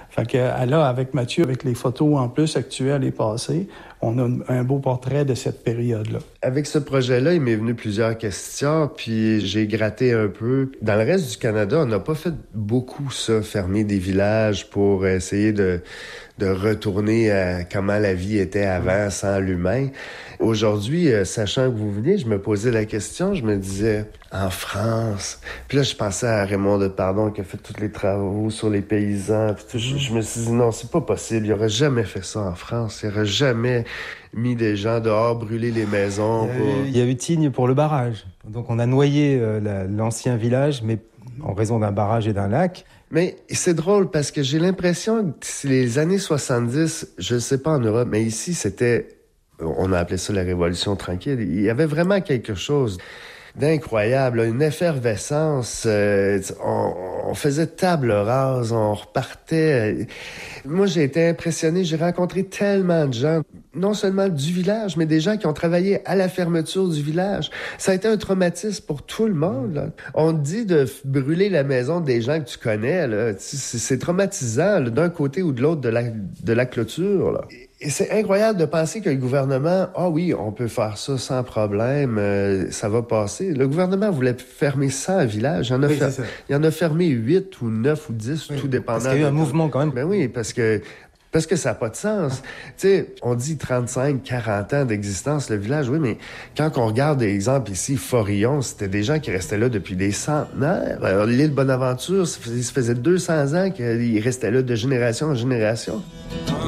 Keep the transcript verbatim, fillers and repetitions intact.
Fait que là, avec Mathieu, avec les photos en plus actuelles et passées, on a un beau portrait de cette période-là. Avec ce projet-là, il m'est venu plusieurs questions, puis j'ai gratté un peu. Dans le reste du Canada, on n'a pas fait beaucoup ça, fermer des villages pour essayer de, de retourner à comment la vie était avant, sans l'humain. Aujourd'hui, sachant que vous veniez, je me posais la question, je me disais, en France... Puis là, je pensais à Raymond Depardon qui a fait tous les travaux sur les paysans. Puis tout, je, je me suis dit, non, c'est pas possible, il aurait jamais fait ça en France, il aurait jamais mis des gens dehors, brûlé les maisons. Il y a, pour... eu, il y a eu Tignes pour le barrage. Donc on a noyé euh, la, l'ancien village, mais en raison d'un barrage et d'un lac. Mais c'est drôle parce que j'ai l'impression que les années soixante-dix, je ne sais pas en Europe, mais ici, c'était... On a appelé ça la Révolution tranquille. Il y avait vraiment quelque chose d'incroyable, une effervescence. Euh, on, on faisait table rase, on repartait. Moi, j'ai été impressionné. J'ai rencontré tellement de gens, non seulement du village, mais des gens qui ont travaillé à la fermeture du village. Ça a été un traumatisme pour tout le monde. Là. On te dit de brûler la maison des gens que tu connais. Là. C'est, c'est traumatisant là, d'un côté ou de l'autre de la, de la clôture. Là. Et c'est incroyable de penser que le gouvernement, ah oui, on peut faire ça sans problème, euh, ça va passer. Le gouvernement voulait fermer cent villages. Il en a, oui, fer... il en a fermé huit ou neuf ou dix, oui, tout dépendant. Parce qu'il y a eu un de... mouvement quand même. Ben oui, parce que parce que ça n'a pas de sens. Tu sais, on dit trente-cinq, quarante ans d'existence, le village, oui, mais quand on regarde, exemple ici, Forillon, c'était des gens qui restaient là depuis des centenaires. Alors, l'île Bonaventure, ça faisait deux cents ans qu'ils restaient là de génération en génération.